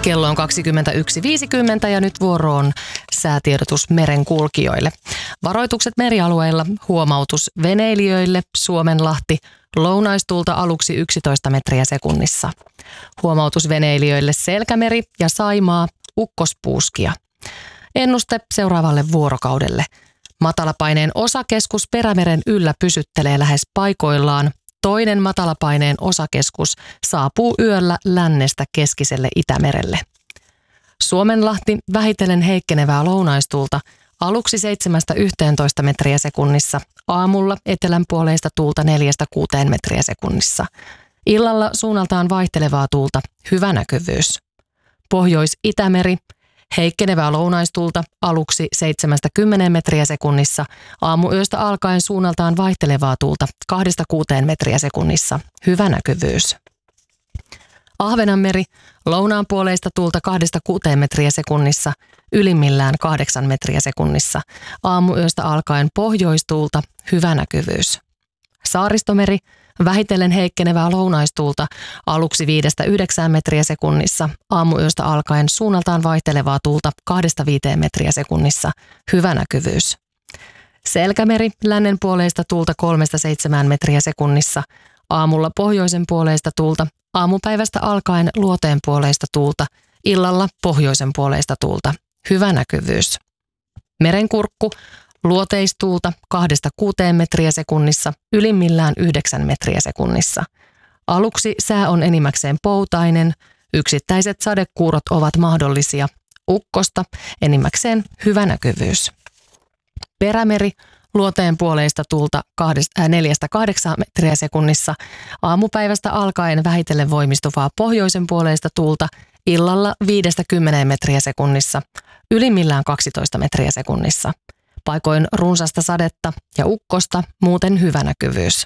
Kello on 21.50 ja nyt vuoro on säätiedotus merenkulkijoille. Varoitukset merialueilla, huomautus veneilijöille, Suomenlahti, lounaistuulta aluksi 11 metriä sekunnissa. Huomautus veneilijöille Selkämeri ja Saimaa, ukkospuuskia. Ennuste seuraavalle vuorokaudelle. Matalapaineen osakeskus Perämeren yllä pysyttelee lähes paikoillaan. Toinen matalapaineen osakeskus saapuu yöllä lännestä keskiselle Itämerelle. Suomenlahti vähitellen heikkenevää lounaistuulta aluksi 7-11 metriä sekunnissa, aamulla etelänpuoleista tuulta 4-6 metriä sekunnissa. Illalla suunnaltaan vaihtelevaa tuulta, hyvä näkyvyys. Pohjois-Itämeri, heikkenevää lounaistuulta aluksi 7-10 metriä sekunnissa, aamuyöstä alkaen suunnaltaan vaihtelevaa tuulta 2-6 metriä sekunnissa, hyvä näkyvyys. Ahvenanmeri, lounaanpuoleista tuulta 2-6 metriä sekunnissa, ylimmillään 8 metriä sekunnissa, aamuyöstä alkaen pohjoistuulta, hyvä näkyvyys. Saaristomeri, vähitellen heikkenevää lounaistuulta aluksi 5-9 metriä sekunnissa, aamuyöstä alkaen suunnaltaan vaihtelevaa tuulta 2-5 metriä sekunnissa, hyvä näkyvyys. Selkämeri, lännen puoleista tuulta 3-7 metriä sekunnissa, aamulla pohjoisen puoleista tuulta, aamupäivästä alkaen luoteen puoleista tuulta, illalla pohjoisen puoleista tuulta, hyvä näkyvyys. Merenkurkku, luoteistuulta 2-6 metriä sekunnissa, ylimmillään 9 metriä sekunnissa. Aluksi sää on enimmäkseen poutainen, yksittäiset sadekuurot ovat mahdollisia, ukkosta enimmäkseen hyvä näkyvyys. Perämeri, luoteen puoleista tuulta 4-8 metriä sekunnissa, aamupäivästä alkaen vähitellen voimistuvaa pohjoisen puoleista tuulta, illalla 5-10 metriä sekunnissa, ylimmillään 12 metriä sekunnissa. Paikoin runsasta sadetta ja ukkosta, muuten hyvä näkyvyys.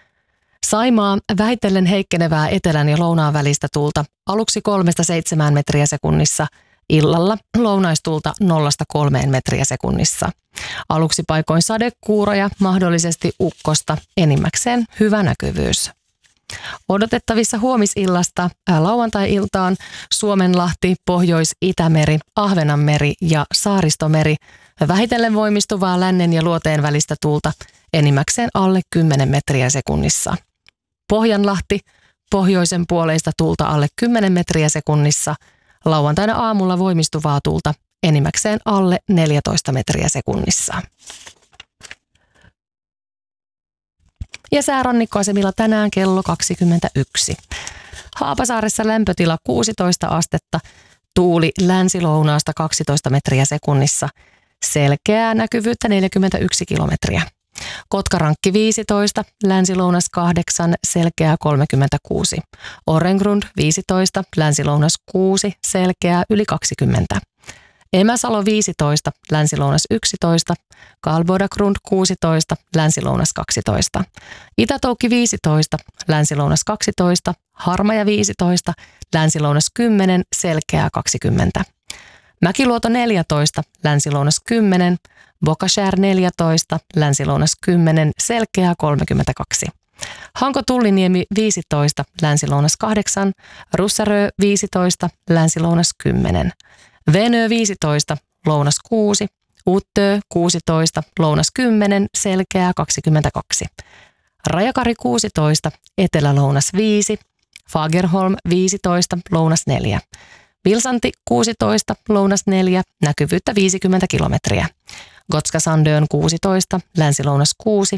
Saimaa, vähitellen heikkenevää etelän ja lounaan välistä tuulta, aluksi 3-7 metriä sekunnissa, illalla lounaistuulta 0-3 metriä sekunnissa. Aluksi paikoin sadekuuroja, mahdollisesti ukkosta, enimmäkseen hyvä näkyvyys. Odotettavissa huomisillasta lauantai-iltaan Suomenlahti, Pohjois-Itämeri, Ahvenanmeri ja Saaristomeri, vähitellen voimistuvaa lännen ja luoteen välistä tuulta, enimmäkseen alle 10 metriä sekunnissa. Pohjanlahti, pohjoisen puoleista tuulta alle 10 metriä sekunnissa, lauantaina aamulla voimistuvaa tuulta, enimmäkseen alle 14 metriä sekunnissa. Ja säärannikkoasemilla tänään kello 21. Haapasaaressa lämpötila 16 astetta, tuuli länsi-lounaasta 12 metriä sekunnissa, selkeää näkyvyyttä 41 kilometriä. Kotkarankki 15, länsi-lounas 8, selkeää 36. Orrengrund 15, länsi-lounas 6, selkeää yli 20. Emäsalo 15, länsi-lounas 11, Kalbodagrund 16, länsi-lounas 12. Itätoukki 15, länsi-lounas 12, Harmaja 15, länsi-lounas 10, selkeää 20. Mäkiluoto 14, länsi-lounas 10, Bokashär 14, länsi-lounas 10, selkeää 32. Hanko-Tulliniemi 15, länsi-lounas 8, Russarö 15, länsi-lounas 10. Venö 15, lounas 6, Uttö 16, lounas 10, selkeää 22. Rajakari 16, etelä-lounas 5, Fagerholm 15, lounas 4. Vilsanti 16, lounas 4, näkyvyyttä 50 kilometriä. Gotska Sandön 16, länsi-lounas 6,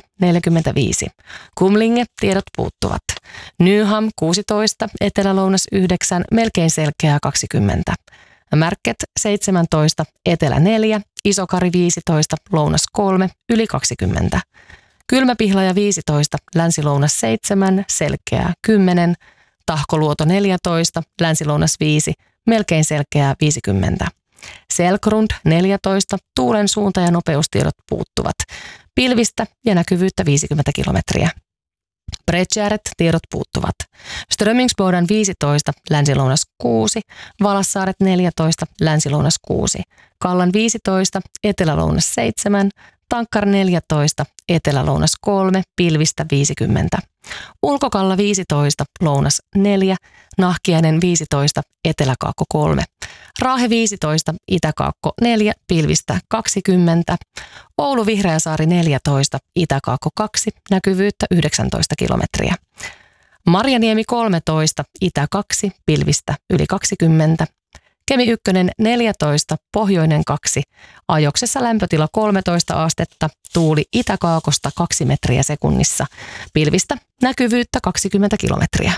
45. Kumlinge, tiedot puuttuvat. Nyham 16, etelä-lounas 9, melkein selkeää 20. Märket 17, etelä 4, Isokari 15, lounas 3, yli 20. Kylmäpihlaja 15, länsi-lounas 7, selkeää 10. Tahkoluoto 14, länsi-lounas 5, melkein selkeää 50. Selkrund 14, tuulen suunta ja nopeustiedot puuttuvat. Pilvistä ja näkyvyyttä 50 kilometriä. Bredgäret, tiedot puuttuvat. Strömingsbodan 15, länsi-lounas 6, Valassaaret 14, länsi-lounas 6, Kallan 15, etelä-lounas 7, Tankkar 14, etelä-lounas 3, pilvistä 50. Ulkokalla 15, lounas 4, Nahkiainen 15, eteläkaakko 3, Raahe 15, Itä-Kaakko 4, pilvistä 20. Oulu Vihreäsaari 14, Itä-Kaakko 2, näkyvyyttä 19 kilometriä. Marjaniemi 13, Itä 2, pilvistä yli 20. Kemi 1 14, Pohjoinen 2, ajoksessa lämpötila 13 astetta, tuuli Itä-Kaakosta 2 metriä sekunnissa, pilvistä näkyvyyttä 20 kilometriä.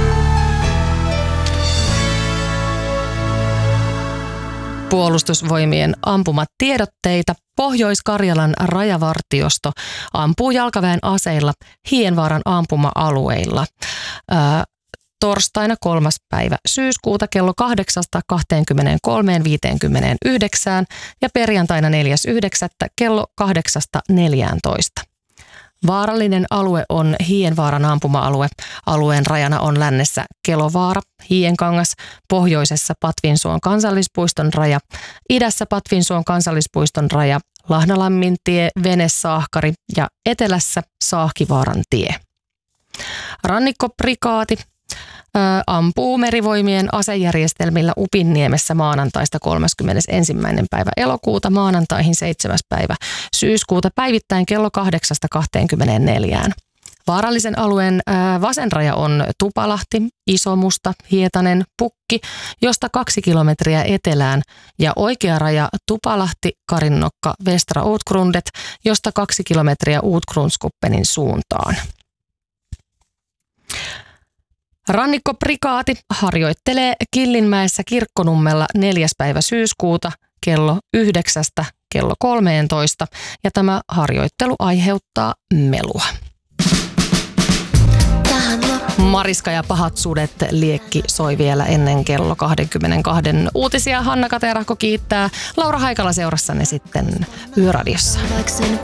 Puolustusvoimien ampumatiedotteita. Pohjois-Karjalan rajavartiosto ampuu jalkaväen aseilla Hienvaaran ampuma-alueilla. Torstaina 3. päivä syyskuuta kello 8:23:59 ja perjantaina 4.9. kello 8:14. Vaarallinen alue on Hienvaaran ampuma-alue. Alueen rajana on lännessä Kelovaara, Hienkangas, pohjoisessa Patvinsuon kansallispuiston raja, idässä Patvinsuon kansallispuiston raja, Lahnalammintie, Venesaahkari ja etelässä Saahkivaaran tie. Rannikkoprikaati ampuu merivoimien asejärjestelmillä Upinniemessä maanantaista 31. päivä elokuuta maanantaihin 7. päivä syyskuuta päivittäin kello 8:24. Vaarallisen alueen vasen raja on Tupalahti, Isomusta, Hietanen, Pukki, josta 2 kilometriä etelään ja oikea raja Tupalahti, Karinnokka, Västra Utgrundet, josta 2 kilometriä Utgrundskuppenin suuntaan. Rannikkoprikaati harjoittelee Killinmäessä Kirkkonummella 4. päivä syyskuuta kello 9 kello 13 ja tämä harjoittelu aiheuttaa melua. Mariska ja pahat sudet liekki soi vielä ennen kello 22 uutisia. Hanna Katerahko kiittää. Laura Haikala seurassanne sitten Yöradiossa.